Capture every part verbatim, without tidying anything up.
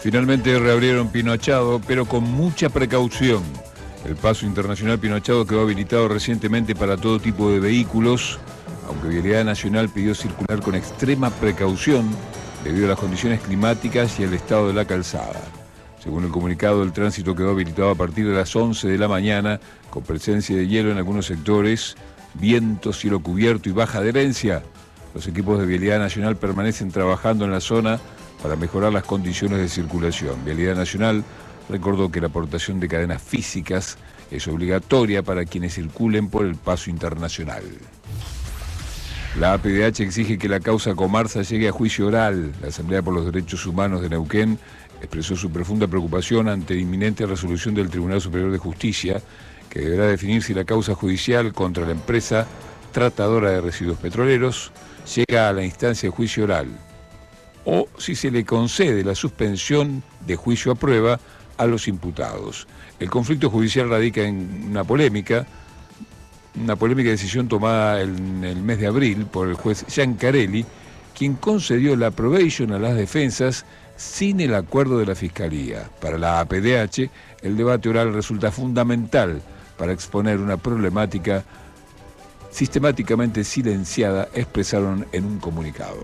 Finalmente reabrieron Pinochado, pero con mucha precaución. El paso internacional Pinochado quedó habilitado recientemente para todo tipo de vehículos, aunque Vialidad Nacional pidió circular con extrema precaución debido a las condiciones climáticas y el estado de la calzada. Según el comunicado, el tránsito quedó habilitado a partir de las once de la mañana, con presencia de hielo en algunos sectores, viento, cielo cubierto y baja adherencia. Los equipos de Vialidad Nacional permanecen trabajando en la zona para mejorar las condiciones de circulación. Vialidad Nacional recordó que la aportación de cadenas físicas es obligatoria para quienes circulen por el paso internacional. La A P D H exige que la causa Comarsa llegue a juicio oral. La Asamblea por los Derechos Humanos de Neuquén expresó su profunda preocupación ante la inminente resolución del Tribunal Superior de Justicia, que deberá definir si la causa judicial contra la empresa tratadora de residuos petroleros llega a la instancia de juicio oral, o si se le concede la suspensión de juicio a prueba a los imputados. El conflicto judicial radica en una polémica, una polémica decisión tomada en el mes de abril por el juez Giancarelli, quien concedió la probation a las defensas sin el acuerdo de la Fiscalía. Para la A P D H, el debate oral resulta fundamental para exponer una problemática sistemáticamente silenciada, expresaron en un comunicado.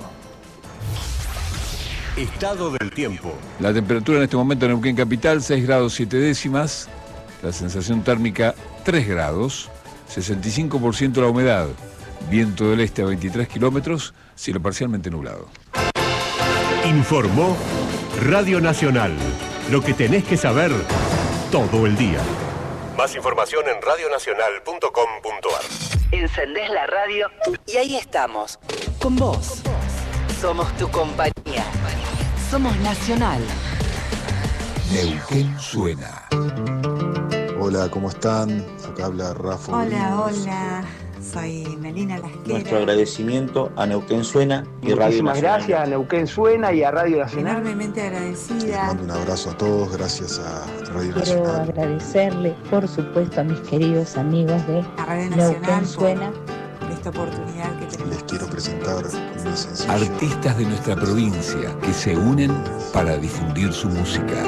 Estado del tiempo. La temperatura en este momento en Neuquén Capital, seis grados siete décimas. La sensación térmica, tres grados. sesenta y cinco por ciento la humedad. Viento del este a veintitrés kilómetros. Cielo parcialmente nublado. Informó Radio Nacional. Lo que tenés que saber todo el día. Más información en radio nacional punto com punto a r. Encendés la radio y ahí estamos. Con vos. Somos tu compañía. Somos Nacional. Neuquén suena. Hola, ¿cómo están? Acá habla Rafa. Hola, hola. Soy Melina Lasquera. Nuestro agradecimiento a Neuquén Suena y Radio Nacional. Muchísimas gracias a Neuquén Suena y a Radio Nacional. Enormemente agradecida. Les mando un abrazo a todos, gracias a Radio Quiero Nacional. Quiero agradecerle, por supuesto, a mis queridos amigos de a Radio Nacional Neuquén Suena. Por esta oportunidad que tenemos. Les quiero presentar mi sencillo. Artistas de nuestra provincia que se unen para difundir su música.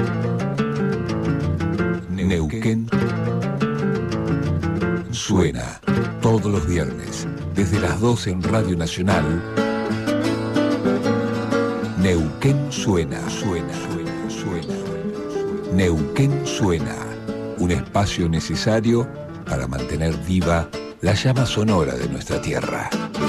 Neuquén Suena, todos los viernes, desde las doce en Radio Nacional. Neuquén Suena, suena, suena, suena. Neuquén Suena, un espacio necesario para mantener viva la llama sonora de nuestra tierra.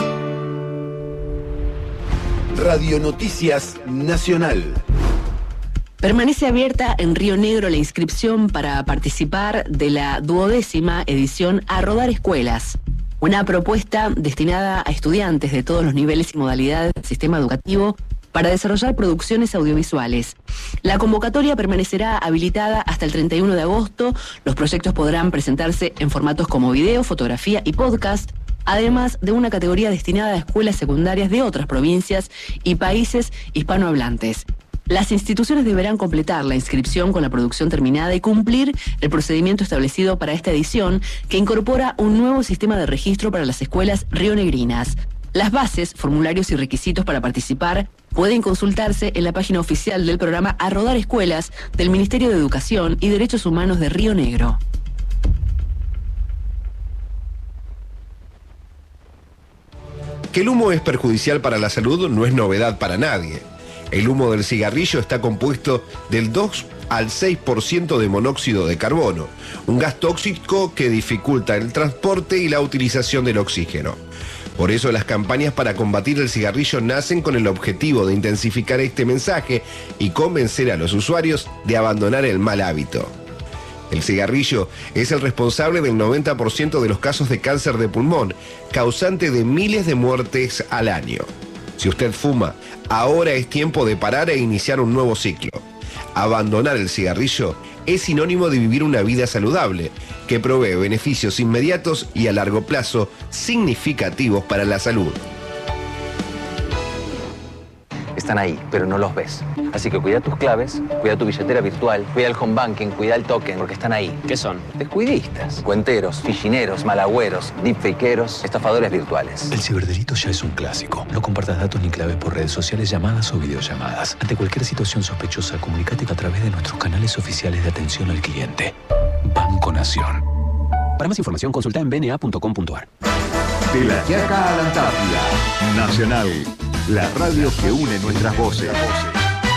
Radio Noticias Nacional. Permanece abierta en Río Negro la inscripción para participar de la duodécima edición A Rodar Escuelas, una propuesta destinada a estudiantes de todos los niveles y modalidades del sistema educativo para desarrollar producciones audiovisuales. La convocatoria permanecerá habilitada hasta el treinta y uno de agosto. Los proyectos podrán presentarse en formatos como video, fotografía y podcast, además de una categoría destinada a escuelas secundarias de otras provincias y países hispanohablantes. Las instituciones deberán completar la inscripción con la producción terminada y cumplir el procedimiento establecido para esta edición, que incorpora un nuevo sistema de registro para las escuelas rionegrinas. Las bases, formularios y requisitos para participar pueden consultarse en la página oficial del programa A Rodar Escuelas del Ministerio de Educación y Derechos Humanos de Río Negro. Que el humo es perjudicial para la salud no es novedad para nadie. El humo del cigarrillo está compuesto del dos al seis por ciento de monóxido de carbono, un gas tóxico que dificulta el transporte y la utilización del oxígeno. Por eso las campañas para combatir el cigarrillo nacen con el objetivo de intensificar este mensaje y convencer a los usuarios de abandonar el mal hábito. El cigarrillo es el responsable del noventa por ciento de los casos de cáncer de pulmón, causante de miles de muertes al año. Si usted fuma, ahora es tiempo de parar e iniciar un nuevo ciclo. Abandonar el cigarrillo es sinónimo de vivir una vida saludable, que provee beneficios inmediatos y a largo plazo significativos para la salud. están ahí, pero no los ves. Así que cuida tus claves, cuida tu billetera virtual, cuida el home banking, cuida el token, porque están ahí. ¿Qué son? Descuidistas, cuenteros, fichineros, malagüeros, deepfakeros, estafadores virtuales. El ciberdelito ya es un clásico. No compartas datos ni claves por redes sociales, llamadas o videollamadas. Ante cualquier situación sospechosa, comunícate a través de nuestros canales oficiales de atención al cliente. Banco Nación. Para más información, consulta en b n a punto com punto a r. De la Quiaca a la Antártida. Nacional. La radio que une nuestras voces.